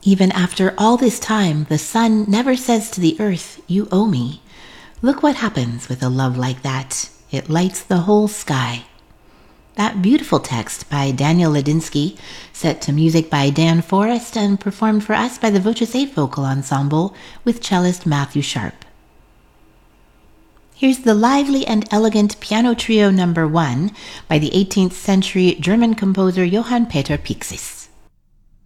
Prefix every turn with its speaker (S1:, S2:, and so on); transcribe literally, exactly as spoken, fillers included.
S1: Even after all this time, the sun never says to the earth, "You owe me." Look what happens with a love like that. It lights the whole sky. That beautiful text by Daniel Ladinsky, set to music by Dan Forrest and performed for us by the Voces eight Vocal Ensemble with cellist Matthew Sharp. Here's the lively and elegant Piano Trio number one by the eighteenth century German composer Johann Peter Pixis.